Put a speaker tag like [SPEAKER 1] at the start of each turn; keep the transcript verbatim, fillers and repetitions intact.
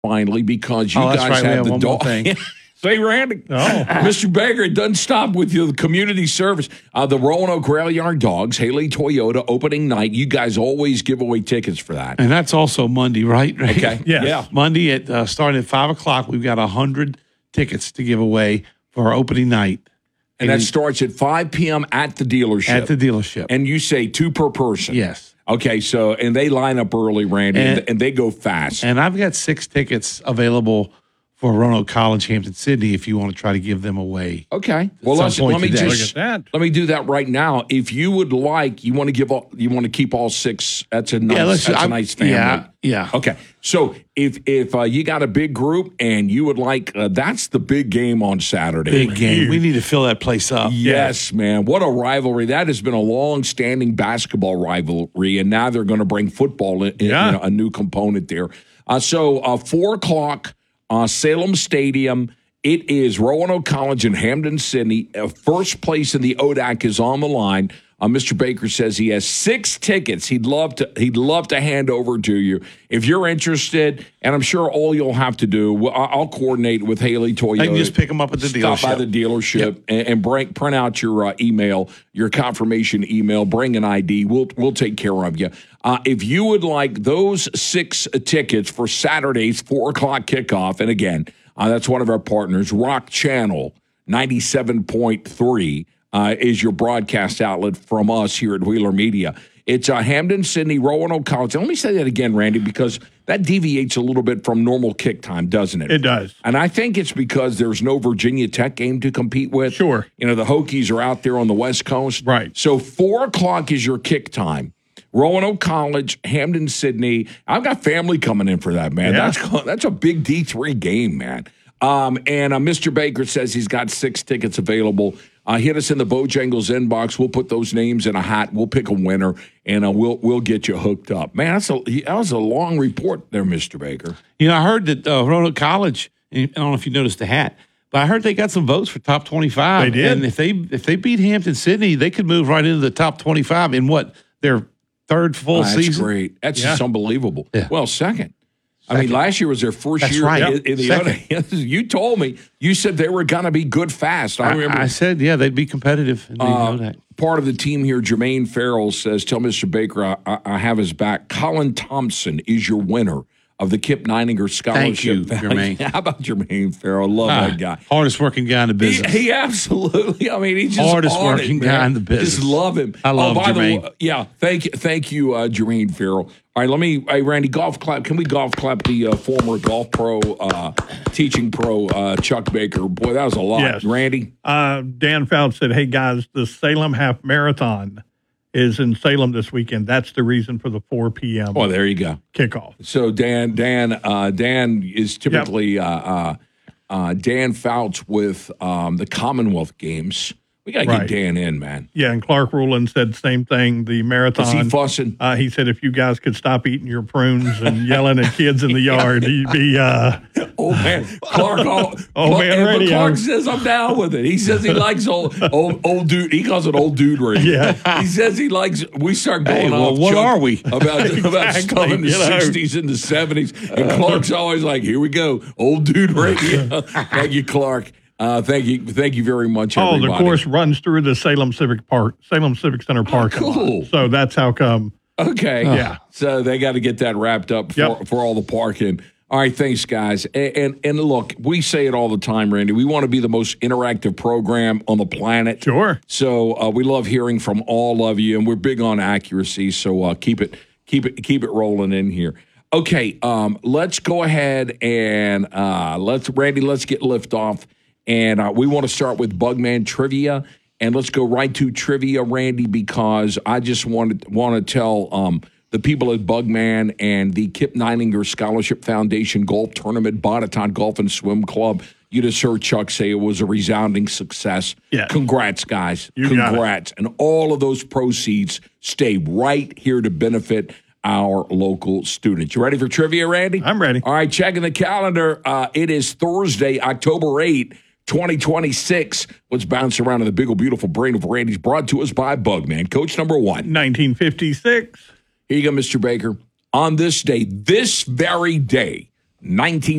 [SPEAKER 1] finally because you
[SPEAKER 2] oh,
[SPEAKER 1] guys
[SPEAKER 2] right.
[SPEAKER 1] have,
[SPEAKER 2] have
[SPEAKER 1] the
[SPEAKER 2] one
[SPEAKER 1] dog.
[SPEAKER 2] thing.
[SPEAKER 1] Say, Randy.
[SPEAKER 3] Oh.
[SPEAKER 1] Mister Baker, it doesn't stop with you. The community service. Uh, the Roanoke Rail Yard Dogs, Haley Toyota, opening night. You guys always give away tickets for that.
[SPEAKER 2] And that's also Monday, right?
[SPEAKER 1] Okay.
[SPEAKER 3] Yes.
[SPEAKER 1] Yeah.
[SPEAKER 2] Monday at uh, starting at five o'clock. We've got a hundred tickets to give away for our opening night,
[SPEAKER 1] And that starts at five p.m. at the dealership.
[SPEAKER 2] at the dealership.
[SPEAKER 1] And you say two per person.
[SPEAKER 2] Yes.
[SPEAKER 1] Okay, so, and they line up early, Randy, and,
[SPEAKER 2] And-
[SPEAKER 1] and they go fast.
[SPEAKER 2] And I've got six tickets available for Roanoke College, Hampton, Sydney, if you want to try to give them away.
[SPEAKER 1] Okay. Well,
[SPEAKER 2] some
[SPEAKER 1] let's,
[SPEAKER 2] point
[SPEAKER 1] let me
[SPEAKER 2] today.
[SPEAKER 1] just
[SPEAKER 3] Look at that.
[SPEAKER 1] let me do that right now. If you would like, you want to give all, you want to keep all six. That's a nice.
[SPEAKER 2] Yeah, let's-
[SPEAKER 1] that's a
[SPEAKER 2] I'm-
[SPEAKER 1] nice family.
[SPEAKER 2] yeah, yeah.
[SPEAKER 1] Okay. So if if uh, you got a big group and you would like, uh, that's the big game on Saturday.
[SPEAKER 2] Big game. We need to fill that place up.
[SPEAKER 1] Yes, man. What a rivalry. That has been a long-standing basketball rivalry, and now they're going to bring football in, in,
[SPEAKER 3] Yeah.
[SPEAKER 1] you know, a new component there. Uh, so uh, four o'clock, uh, Salem Stadium. It is Roanoke College and Hampton, Sydney. Uh, first place in the O D A C is on the line. Uh, Mister Baker says he has six tickets. He'd love to. He'd love to hand over to you if you're interested. And I'm sure all you'll have to do. well, I- I'll coordinate with Haley Toyota.
[SPEAKER 2] I can just pick them up at the
[SPEAKER 1] Stop
[SPEAKER 2] dealership.
[SPEAKER 1] by the dealership
[SPEAKER 2] Yep.
[SPEAKER 1] and, and bring, print out your uh, email, your confirmation email. Bring an I D. We'll we'll take care of you. Uh, if you would like those six tickets for Saturday's four o'clock kickoff, and again, uh, that's one of our partners, Rock Channel ninety-seven point three uh, is your broadcast outlet from us here at Wheeler Media. It's uh, Hampton, Sydney, Roanoke College. And let me say that again, Randy, because that deviates a little bit from normal kick time, doesn't it?
[SPEAKER 3] It does.
[SPEAKER 1] And I think it's because there's no Virginia Tech game to compete with.
[SPEAKER 3] Sure.
[SPEAKER 1] You know, the Hokies are out there on the West Coast.
[SPEAKER 3] Right.
[SPEAKER 1] So four o'clock is your kick time. Roanoke College, Hampton, Sydney. I've got family coming in for that, man.
[SPEAKER 3] Yeah.
[SPEAKER 1] That's that's a big D three game, man. Um, and uh, Mister Baker says he's got six tickets available. Uh, hit us in the Bojangles inbox. We'll put those names in a hat. We'll pick a winner, and uh, we'll we'll get you hooked up. Man, that's a that was a long report there, Mister Baker.
[SPEAKER 2] You know, I heard that uh, Roanoke College, I don't know if you noticed the hat, but I heard they got some votes for top twenty-five.
[SPEAKER 3] They did.
[SPEAKER 2] And if they if they beat Hampton Sydney, they could move right into the top twenty-five in what, their third full
[SPEAKER 1] Oh, that's
[SPEAKER 2] season?
[SPEAKER 1] great. That's
[SPEAKER 3] Yeah.
[SPEAKER 1] just unbelievable.
[SPEAKER 2] Yeah.
[SPEAKER 1] Well, second. I mean, last year was their first
[SPEAKER 2] That's
[SPEAKER 1] year
[SPEAKER 2] right.
[SPEAKER 1] in, in the
[SPEAKER 2] Second.
[SPEAKER 1] other. You told me. You said they were going to be good fast. I
[SPEAKER 2] I,
[SPEAKER 1] remember
[SPEAKER 2] I said, yeah, they'd be competitive. And they know that.
[SPEAKER 1] part of the team here, Jermaine Farrell, says, tell Mister Baker I, I, I have his back. Colin Thompson is your winner of the Kip Neininger Scholarship.
[SPEAKER 2] Thank you, Jermaine.
[SPEAKER 1] How about Jermaine Farrell? Love
[SPEAKER 2] Ah,
[SPEAKER 1] that guy.
[SPEAKER 2] hardest working guy in the
[SPEAKER 1] He,
[SPEAKER 2] business.
[SPEAKER 1] he absolutely. I mean, he's just
[SPEAKER 2] Hardest
[SPEAKER 1] on
[SPEAKER 2] working
[SPEAKER 1] it,
[SPEAKER 2] guy
[SPEAKER 1] man.
[SPEAKER 2] in the business.
[SPEAKER 1] Just love him.
[SPEAKER 2] I love
[SPEAKER 1] oh, by
[SPEAKER 2] Jermaine.
[SPEAKER 1] The way, yeah, thank you, thank you, uh, Jermaine Farrell. All right, let me. Hey, Randy, golf clap. Can we golf clap the uh, former golf pro, uh, teaching pro, uh, Chuck Baker? Boy, that was a lot.
[SPEAKER 3] Yes.
[SPEAKER 1] Randy.
[SPEAKER 3] Uh, Dan Fouts said, hey, guys, the Salem Half Marathon is in Salem this weekend. That's the reason for the four p.m.
[SPEAKER 1] Oh, there you go.
[SPEAKER 3] kickoff.
[SPEAKER 1] So Dan, Dan, uh, Dan is typically uh, uh, uh, Dan Fouts with um, the Commonwealth Games. We got to
[SPEAKER 3] Right.
[SPEAKER 1] get Dan in, man.
[SPEAKER 3] Yeah, and Clark Rowland said the same thing. The marathon.
[SPEAKER 1] Is he fussing?
[SPEAKER 3] Uh, he said if you guys could stop eating your prunes and yelling at kids in the yard, he'd be. Uh,
[SPEAKER 1] Oh man, Clark. Oh,
[SPEAKER 3] Old man
[SPEAKER 1] but
[SPEAKER 3] radio.
[SPEAKER 1] Clark says I'm down with it. He says he likes old old, old dude. He calls it old dude radio.
[SPEAKER 3] Yeah.
[SPEAKER 1] He says he likes. We start going
[SPEAKER 2] Hey, well,
[SPEAKER 1] off.
[SPEAKER 2] what
[SPEAKER 1] Chuck,
[SPEAKER 2] are we?
[SPEAKER 1] about about
[SPEAKER 3] Exactly,
[SPEAKER 1] stuff in the
[SPEAKER 3] you know.
[SPEAKER 1] sixties and the seventies? And Clark's always like, "Here we go, old dude radio." Thank you, Clark. Uh, thank you, thank you very much.
[SPEAKER 3] oh,
[SPEAKER 1] Everybody.
[SPEAKER 3] the course runs through the Salem Civic Park, Salem Civic Center parking lot.
[SPEAKER 1] cool.
[SPEAKER 3] So that's how come.
[SPEAKER 1] Okay.
[SPEAKER 3] Yeah.
[SPEAKER 1] So they got to get that wrapped up for,
[SPEAKER 3] Yep.
[SPEAKER 1] for all the parking. All right, thanks, guys. And, and and look, we say it all the time, Randy. We want to be the most interactive program on the planet.
[SPEAKER 3] Sure.
[SPEAKER 1] So uh, we love hearing from all of you, and we're big on accuracy. So uh, keep it keep it keep it rolling in here. Okay, um, let's go ahead and uh, let's Randy. Let's get lift off, and uh, we want to start with Bugman trivia. And let's go right to trivia, Randy, because I just wanted want to tell um, the people at Bugman and the Kip Neininger Scholarship Foundation Golf Tournament, Bonaton Golf and Swim Club. You just heard Chuck say it was a resounding success.
[SPEAKER 3] Yes.
[SPEAKER 1] Congrats, guys.
[SPEAKER 3] You got it.
[SPEAKER 1] Congrats. And all of those proceeds stay right here to benefit our local students. You ready for trivia, Randy?
[SPEAKER 3] I'm ready.
[SPEAKER 1] All right, checking the calendar. Uh, it is Thursday, October eighth. twenty twenty-six. Let's bounce around in the big old beautiful brain of Randy's, brought to us by Bugman. Coach number one.
[SPEAKER 3] nineteen fifty-six.
[SPEAKER 1] Here you go, Mister Baker. On this day, this very day, nineteen